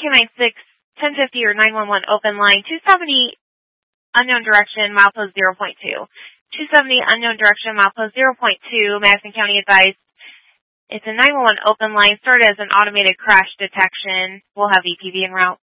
Q96 1050 or 911 open line. 270 unknown direction, milepost 0.2. 270 unknown direction, milepost 0.2. Madison County advised. It's a 911 open line. Started as an automated crash detection. We'll have EPV en route.